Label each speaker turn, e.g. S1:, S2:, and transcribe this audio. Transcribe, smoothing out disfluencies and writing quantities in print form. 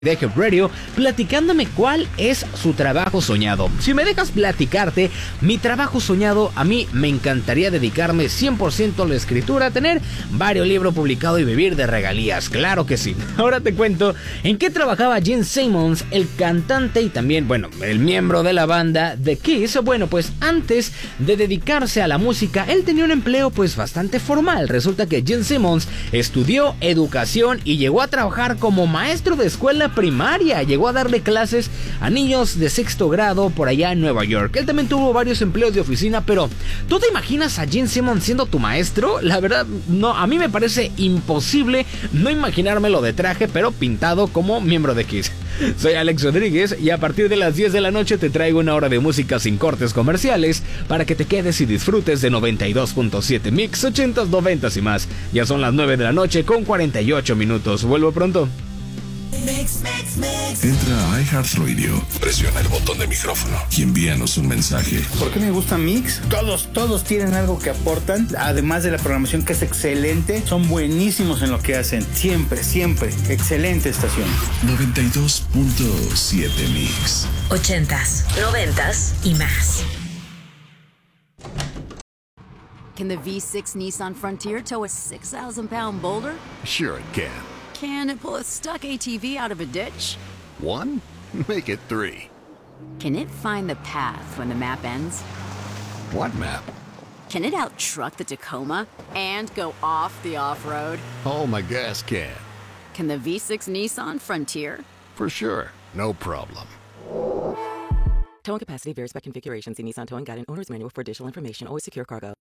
S1: de Hub Radio, platicándome cuál es su trabajo soñado. Si me dejas platicarte, mi trabajo soñado, a mí me encantaría dedicarme 100% a la escritura, tener varios libros publicados y vivir de regalías, claro que sí. Ahora te cuento en qué trabajaba Gene Simmons, el cantante y también, el miembro de la banda The Kiss. Bueno, pues antes de dedicarse a la música, él tenía un empleo pues bastante formal. Resulta que Gene Simmons estudió educación y llegó a trabajar como maestro de escuela primaria. Llegó a darle clases a niños de sexto grado por allá en Nueva York. Él también tuvo varios empleos de oficina, pero ¿tú te imaginas a Gene Simmons siendo tu maestro? La verdad, no, a mí me parece imposible no imaginármelo de traje, pero pintado como miembro de Kiss. Soy Alex Rodríguez y a partir de las 10 de la noche te traigo una hora de música sin cortes comerciales para que te quedes y disfrutes de 92.7 Mix, 80s, 90s y más. Ya son las 9 de la noche con 48 minutos. Vuelvo pronto.
S2: Entra a iHeartRadio, presiona el botón de micrófono y envíanos un mensaje.
S3: ¿Por qué me gusta Mix? Todos tienen algo que aportan, además de la programación que es excelente, son buenísimos en lo que hacen, siempre, excelente estación.
S2: 92.7 Mix.
S4: 80s, 90s y más.
S5: Can the V6 Nissan Frontier tow a 6,000-pound boulder?
S6: Sure it can.
S5: Can it pull a stuck ATV out of a ditch?
S6: 1? Make it 3.
S5: Can it find the path when the map ends?
S6: What map?
S5: Can it out-truck the Tacoma and go off the off-road?
S6: Oh, my gas can.
S5: Can the V6 Nissan Frontier?
S6: For sure. No problem.
S7: Towing capacity varies by configuration. See Nissan Towing Guide and Owner's Manual for additional information. Always secure cargo.